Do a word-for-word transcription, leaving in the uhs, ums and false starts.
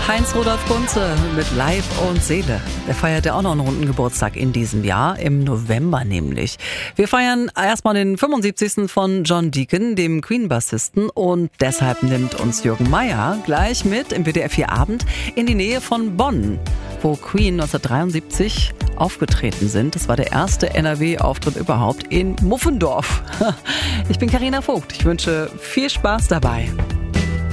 Heinz Rudolf Kunze mit Leib und Seele. Der feiert ja auch noch einen runden Geburtstag in diesem Jahr, im November nämlich. Wir feiern erstmal den fünfundsiebzigsten von John Deacon, dem Queen-Bassisten. Und deshalb nimmt uns Jürgen Meier gleich mit im W D R vier Abend in die Nähe von Bonn, wo Queen neunzehnhundertdreiundsiebzig aufgetreten sind. Das war der erste N R W-Auftritt überhaupt in Muffendorf. Ich bin Carina Vogt. Ich wünsche viel Spaß dabei.